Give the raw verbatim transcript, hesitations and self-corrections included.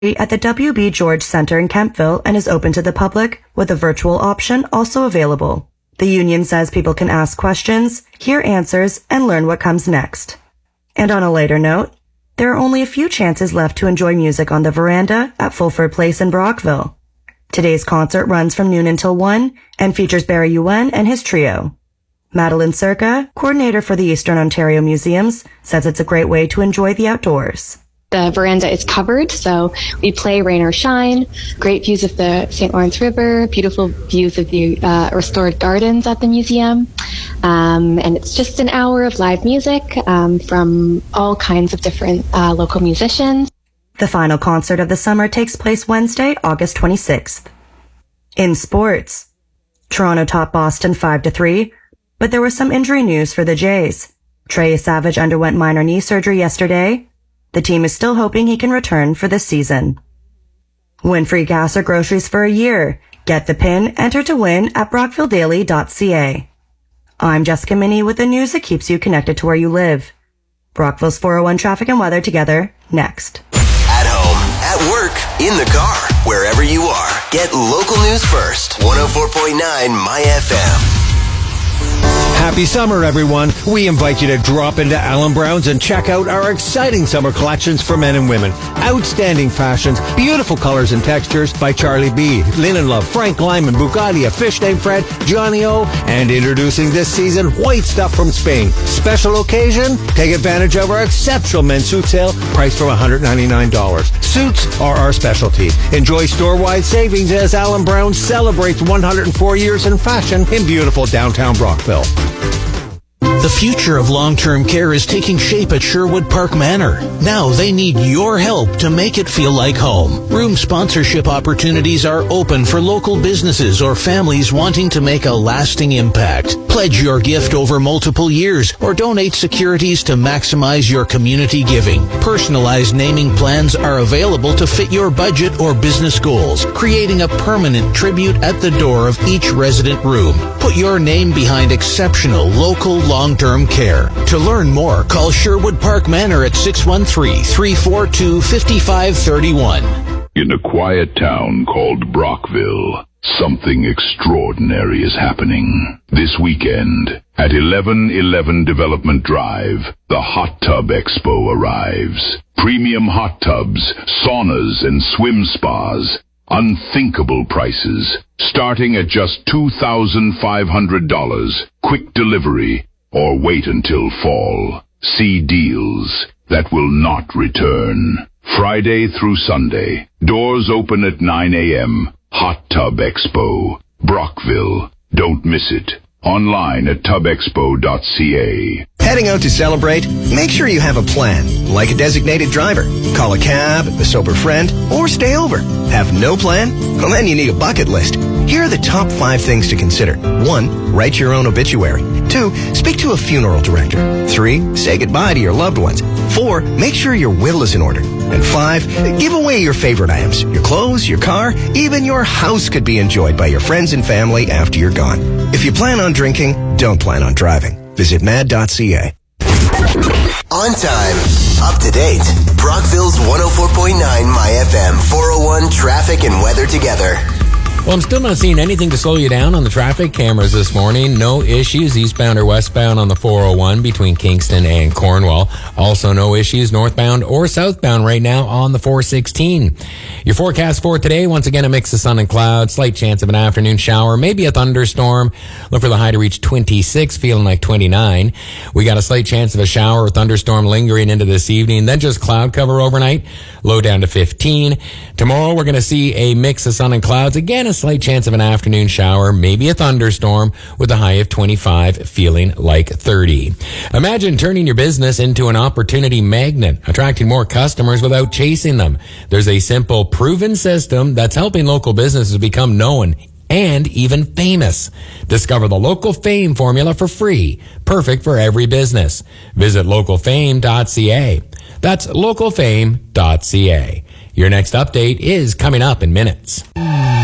at the W B George Center in Kemptville and is open to the public, with a virtual option also available. The union says people can ask questions, hear answers, and learn what comes next. And on a lighter note, there are only a few chances left to enjoy music on the veranda at Fulford Place in Brockville. Today's concert runs from noon until one and features Barry Yuen and his trio. Madeline Circa, coordinator for the Eastern Ontario Museums, says it's a great way to enjoy the outdoors. The veranda is covered, so we play rain or shine. Great views of the Saint Lawrence River, beautiful views of the uh, restored gardens at the museum. Um, and it's just an hour of live music um, from all kinds of different uh, local musicians. The final concert of the summer takes place Wednesday, August twenty-sixth. In sports, Toronto topped Boston five to three, but there was some injury news for the Jays. Trey Savage underwent minor knee surgery yesterday. The team is still hoping he can return for this season. Win free gas or groceries for a year. Get the pin, enter to win at brockville daily dot c a. I'm Jessica Minnie with the news that keeps you connected to where you live. Brockville's four oh one traffic and weather together next. At home, at work, in the car, wherever you are, get local news first. one oh four point nine My F M. Happy summer, everyone. We invite you to drop into Allen Brown's and check out our exciting summer collections for men and women. Outstanding fashions, beautiful colors and textures by Charlie B, Linen Love, Frank Lyman, Bugatti, A Fish Named Fred, Johnny O, and introducing this season, white stuff from Spain. Special occasion? Take advantage of our exceptional men's suit sale, priced from one hundred ninety-nine dollars. Suits are our specialty. Enjoy store-wide savings as Allen Brown celebrates one hundred four years in fashion in beautiful downtown Brockville. The future of long-term care is taking shape at Sherwood Park Manor. Now they need your help to make it feel like home. Room sponsorship opportunities are open for local businesses or families wanting to make a lasting impact. Pledge your gift over multiple years or donate securities to maximize your community giving. Personalized naming plans are available to fit your budget or business goals, creating a permanent tribute at the door of each resident room. Put your name behind exceptional local long-term care. To learn more, call Sherwood Park Manor at six one three, three four two, five five three one. In a quiet town called Brockville, something extraordinary is happening. This weekend, at eleven eleven Development Drive, the Hot Tub Expo arrives. Premium hot tubs, saunas, and swim spas. Unthinkable prices, starting at just two thousand five hundred dollars. Quick delivery, or wait until fall. See deals that will not return. Friday through Sunday. Doors open at nine a.m. Hot Tub Expo, Brockville. Don't miss it. Online at tub expo dot c a. Heading out to celebrate? Make sure you have a plan, like a designated driver. Call a cab, a sober friend, or stay over. Have no plan? Well, then you need a bucket list. Here are the top five things to consider. One, write your own obituary. Two, speak to a funeral director. Three, say goodbye to your loved ones. Four, make sure your will is in order. And five, give away your favorite items. Your clothes, your car, even your house could be enjoyed by your friends and family after you're gone. If you plan on drinking, don't plan on driving. Visit mad dot c a. On time, up to date. Brockville's one oh four point nine My F M four oh one traffic and weather together. Well, I'm still not seeing anything to slow you down on the traffic cameras this morning. No issues eastbound or westbound on the four oh one between Kingston and Cornwall. Also no issues northbound or southbound right now on the four sixteen. Your forecast for today, once again, a mix of sun and clouds, slight chance of an afternoon shower, maybe a thunderstorm. Look for the high to reach twenty-six, feeling like twenty-nine. We got a slight chance of a shower or thunderstorm lingering into this evening, then just cloud cover overnight, low down to fifteen. Tomorrow we're going to see a mix of sun and clouds. Again, a slight chance of an afternoon shower, maybe a thunderstorm, with a high of twenty-five, feeling like thirty. Imagine turning your business into an opportunity magnet, attracting more customers without chasing them. There's a simple, proven system that's helping local businesses become known and even famous. Discover the Local Fame formula for free, perfect for every business. Visit local fame dot c a. That's local fame dot c a. Your next update is coming up in minutes.